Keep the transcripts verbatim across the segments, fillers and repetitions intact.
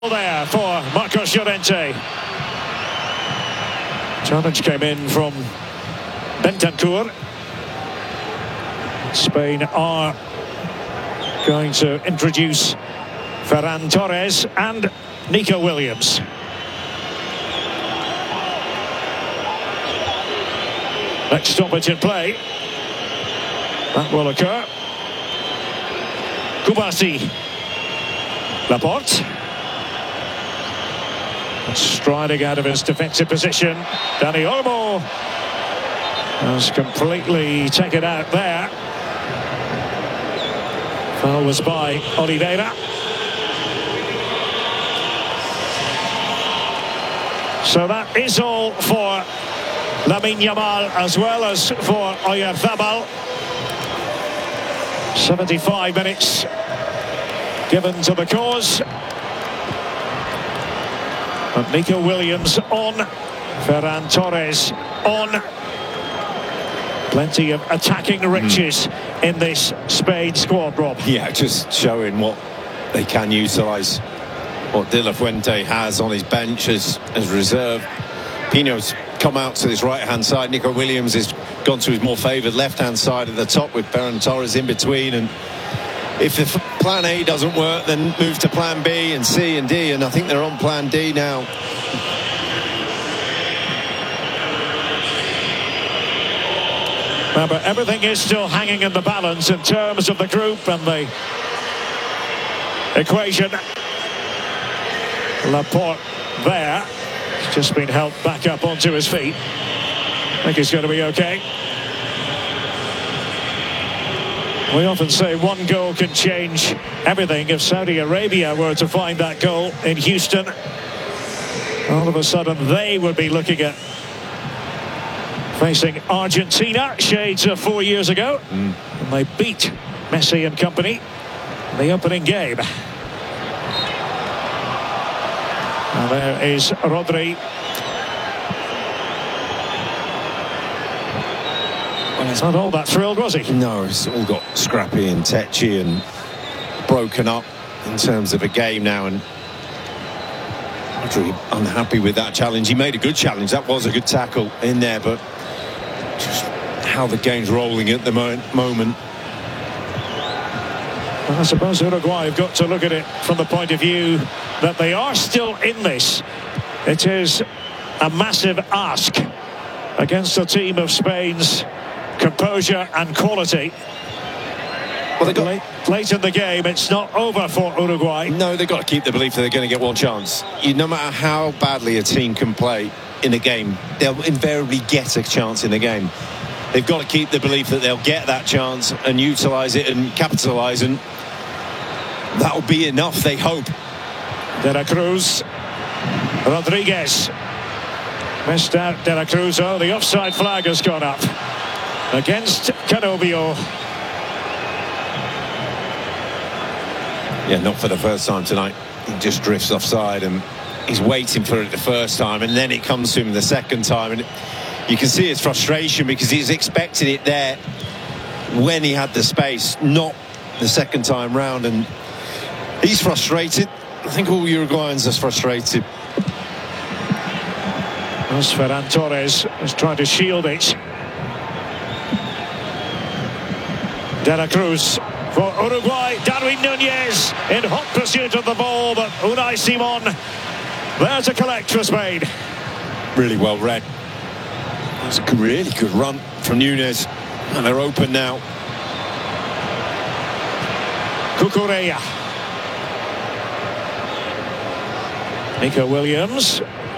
There for Marcos Llorente. Challenge came in from Bentancur. Spain are going to introduce Ferran Torres and Nico Williams. Next stoppage in play. That will occur. Kubasi. Laporte. Striding out of his defensive position. Dani Olmo has completely taken out there. Foul was by Oliveira. So that is all for Lamine Yamal as well as for Oyarzabal. seventy-five minutes given to the cause. And Nico Williams on, Ferran Torres on. Plenty of attacking riches mm. in this Spain squad, Rob. Yeah, just showing what they can utilise, what De La Fuente has on his bench as, as reserve. Pino's come out to his right-hand side. Nico Williams has gone to his more favoured left-hand side at the top with Ferran Torres in between. And if the plan A doesn't work, then move to plan B and C and D, and I think they're on plan D now. Now, but everything is still hanging in the balance in terms of the group and the equation. Laporte there. He's just been helped back up onto his feet. I think he's going to be okay. We often say one goal can change everything. If Saudi Arabia were to find that goal in Houston, all of a sudden they would be looking at facing Argentina, shades of four years ago. Mm. And they beat Messi and company in the opening game. And there is Rodri. Well, he's not all that thrilled, was he? No, it's all got scrappy and tetchy and broken up in terms of a game now, and Rodri unhappy with that challenge. He made a good challenge. That was a good tackle in there, but just how the game's rolling at the mo moment. Well, I suppose Uruguay have got to look at it from the point of view that they are still in this. It is a massive ask against a team of Spain's composure and quality. Well, they got late, late in the game, it's not over for Uruguay. No, they've got to keep the belief that they're going to get one chance. You, no matter how badly a team can play in a game, they'll invariably get a chance in the game. They've got to keep the belief that they'll get that chance and utilise it and capitalise, and that'll be enough, they hope. De La Cruz, Rodriguez, missed out De La Cruz. Oh, the offside flag has gone up against Canobio. Yeah, not for the first time tonight. He just drifts offside, and he's waiting for it the first time, and then it comes to him the second time, and you can see his frustration because he's expected it there when he had the space, not the second time round, and he's frustrated. I think all Uruguayans are frustrated. As Ferran Torres is trying to shield it. De La Cruz for Uruguay. Darwin Nunez in hot pursuit of the ball, but Unai Simon there to collect for Spain. Really well read. That's a really good run from Nunez, and they're open now. Cucurella. Nico Williams.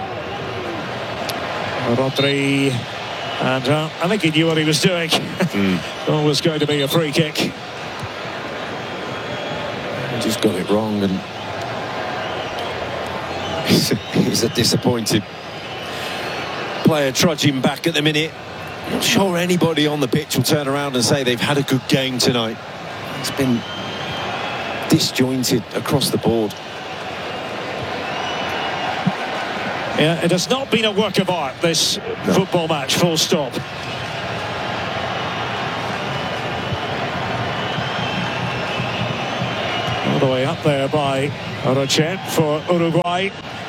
Rodri. And uh, I think he knew what he was doing. Mm. It was going to be a free kick. He just got it wrong, and he's a disappointed player trudging back at the minute. Not sure anybody on the pitch will turn around and say they've had a good game tonight. It's been disjointed across the board. Yeah, it has not been a work of art, this no. football match, full stop. the way up there by Rochet for Uruguay.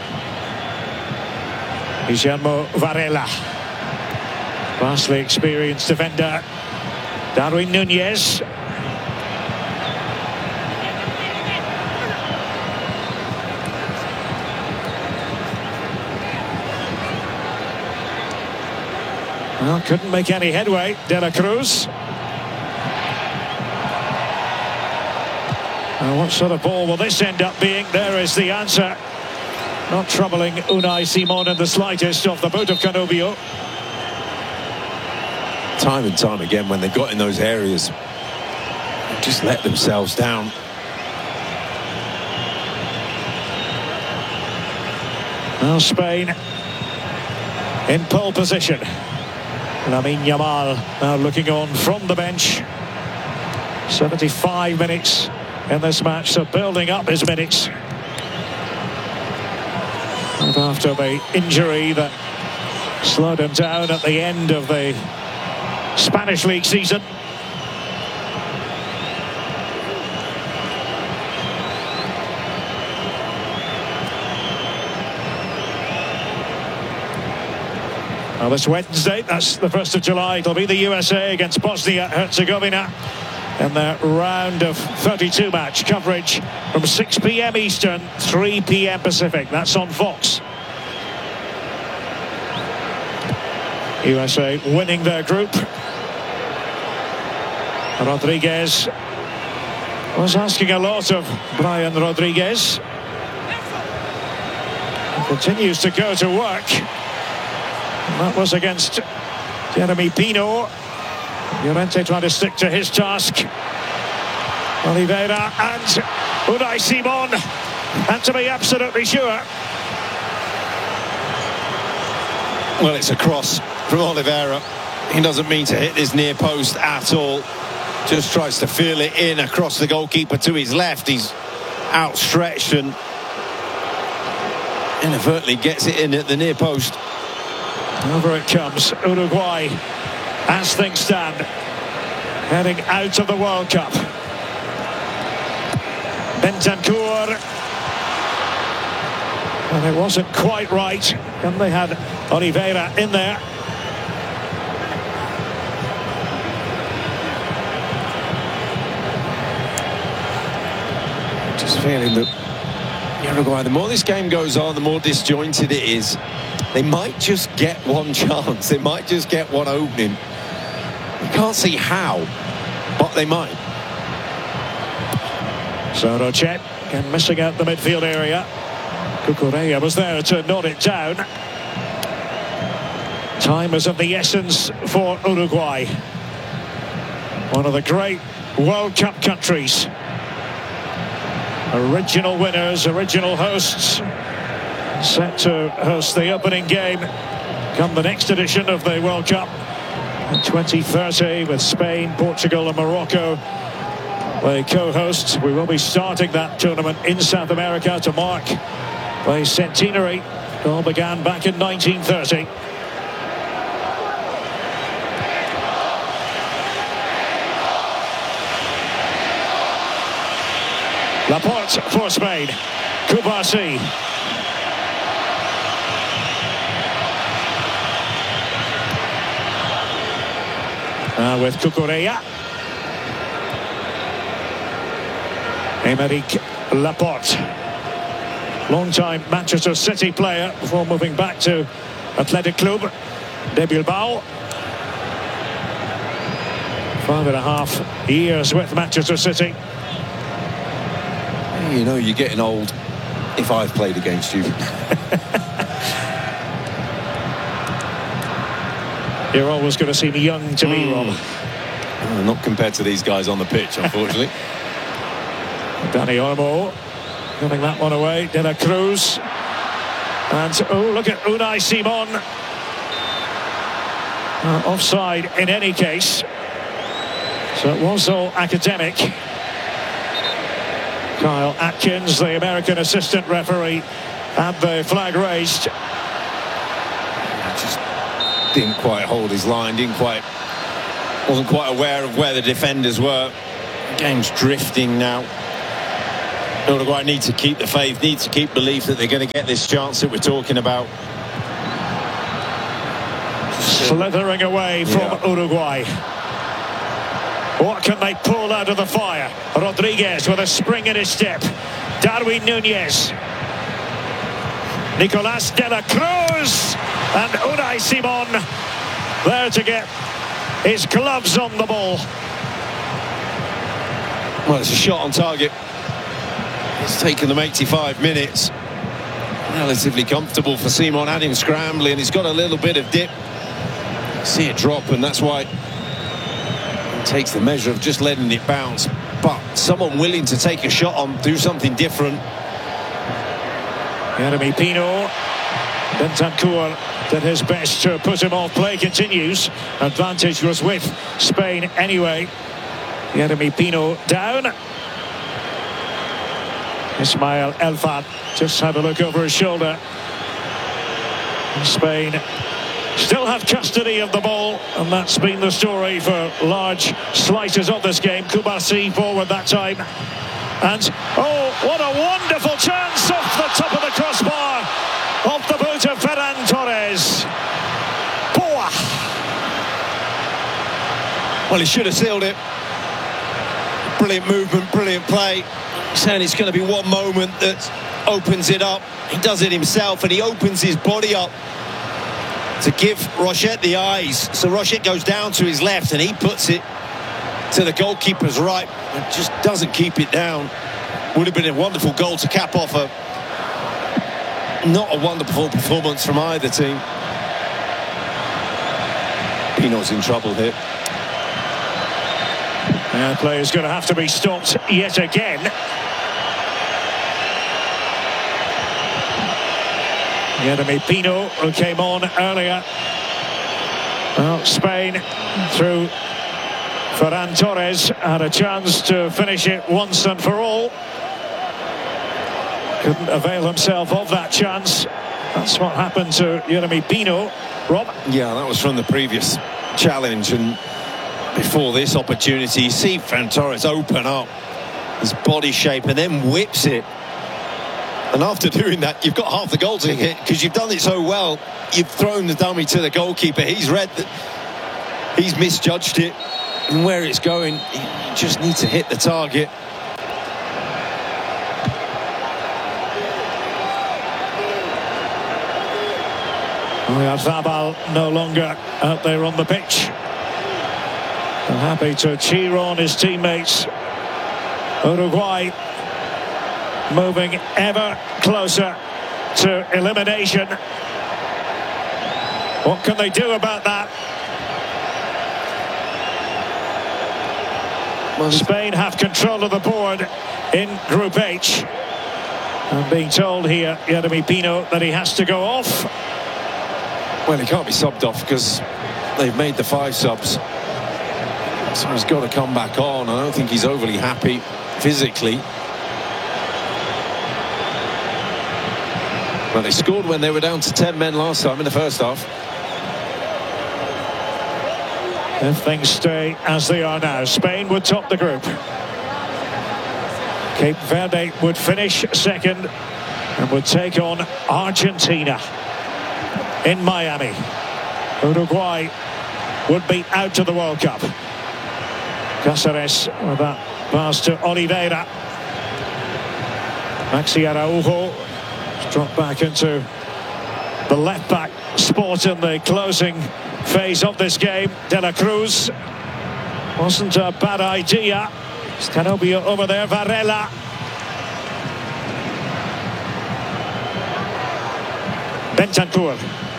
Guillermo Varela. Vastly experienced defender. Darwin Nunez. Well, couldn't make any headway. De La Cruz. Now, what sort of ball will this end up being? There is the answer. Not troubling Unai Simon in the slightest off the boot of Canubio. Time and time again, when they got in those areas, just let themselves down. Now Spain in pole position. Lamine Yamal now looking on from the bench. seventy-five minutes in this match, so building up his minutes. And after the injury that slowed him down at the end of the Spanish League season. Well, this Wednesday, that's the first of July, it'll be the U S A against Bosnia-Herzegovina in their round of thirty-two match. Coverage from six p m Eastern, three p m Pacific. That's on Fox. U S A winning their group. Rodriguez was asking a lot of Brian Rodriguez. He continues to go to work. And that was against Jeremy Pino. Llorente trying to stick to his task. Oliveira and Unai Simon had to be absolutely sure. Well, it's a cross from Oliveira. He doesn't mean to hit his near post at all. Just tries to feel it in across the goalkeeper to his left. He's outstretched and inadvertently gets it in at the near post. Over it comes, Uruguay, as things stand, heading out of the World Cup. Bentancur. And it wasn't quite right. And they had Oliveira in there. Just feeling that Uruguay, the more this game goes on, the more disjointed it is. They might just get one chance. They might just get one opening. You can't see how, but they might. So Rochet again missing out the midfield area. Cucurella was there to nod it down. Time is of the essence for Uruguay. One of the great World Cup countries. Original winners, original hosts. Set to host the opening game come the next edition of the World Cup in twenty thirty with Spain, Portugal and Morocco, the co-hosts. We will be starting that tournament in South America to mark the centenary. It all began back in nineteen thirty. Laporte for Spain. Kubasi. Uh, with Cucurella. Aymeric Laporte. Long-time Manchester City player before moving back to Athletic Club de Bilbao. Five and a half years with Manchester City. You know, you're getting old if I've played against you. You're always going to seem young to me, Rob. Mm. Not compared to these guys on the pitch, unfortunately. Dani Olmo giving that one away. De La Cruz. And, oh, look at Unai Simon. Uh, offside in any case. So it was all academic. Kyle Atkins, the American assistant referee, had the flag raised. Just didn't quite hold his line, didn't quite, wasn't quite aware of where the defenders were. The game's drifting now. Uruguay need to keep the faith, need to keep belief that they're going to get this chance that we're talking about. Slithering away from yeah. Uruguay. What can they pull out of the fire? Rodriguez with a spring in his step. Darwin Núñez. Nicolas de la Cruz. And Unai Simon there to get his gloves on the ball. Well, it's a shot on target. It's taken them eighty-five minutes. Relatively comfortable for Simon. Had him scrambling. He's got a little bit of dip. See it drop, and that's why he takes the measure of just letting it bounce. But someone willing to take a shot on, do something different. Jeremy Pino. Bentancur did his best to put him off. Play continues. Advantage was with Spain anyway. Jeremy Pino down. Ismail Elfad just had a look over his shoulder. Spain still have custody of the ball, and that's been the story for large slices of this game. Kubasi forward that time. And, oh, what a wonderful chance off the top of the crossbar. Off the boot of Ferran Torres. Boa. Well, he should have sealed it. Brilliant movement, brilliant play. Saying it's going to be one moment that opens it up. He does it himself, and he opens his body up to give Rochette the eyes. So Rochette goes down to his left, and he puts it to the goalkeeper's right and just doesn't keep it down. Would have been a wonderful goal to cap off a not a wonderful performance from either team. Pino's in trouble here. And play is going to have to be stopped yet again. Jeremy Pino, who came on earlier. Well, Spain, through Ferran Torres, had a chance to finish it once and for all. Couldn't avail himself of that chance. That's what happened to Jeremy Pino. Rob? Yeah, that was from the previous challenge, and before this opportunity, you see Ferran Torres open up his body shape and then whips it. And after doing that, you've got half the goal to hit, because you've done it so well. You've thrown the dummy to the goalkeeper. He's read that he's misjudged it, and where it's going, you just need to hit the target. Zabal no longer out there on the pitch. And happy to cheer on his teammates. Uruguay moving ever closer to elimination. What can they do about that? Well, Spain have control of the board in Group H. I'm being told here, Jeremy Pino, that he has to go off. Well, he can't be subbed off because they've made the five subs. So he's got to come back on. I don't think he's overly happy physically. Well, they scored when they were down to ten men last time in the first half. If things stay as they are now, Spain would top the group. Cape Verde would finish second and would take on Argentina in Miami. Uruguay would be out of the World Cup. Cáceres with that pass to Oliveira. Maxi Araujo dropped back into the left back spot in the closing phase of this game. De la Cruz wasn't a bad idea. Canobio over there. Varela. Bentancur.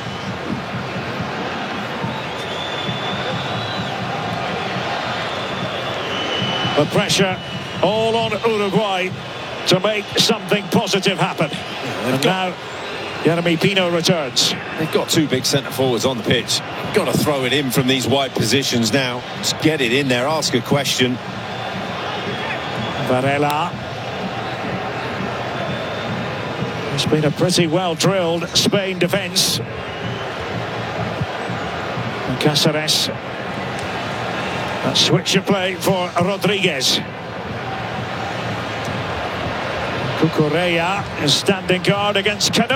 The pressure all on Uruguay to make something positive happen. Yeah, and now Jeremy Pino returns. They've got two big centre forwards on the pitch. Got to throw it in from these wide positions now. Just get it in there, ask a question. Varela. It's been a pretty well drilled Spain defence. And Cáceres. That switch of play for Rodriguez. Correa is standing guard against Cano.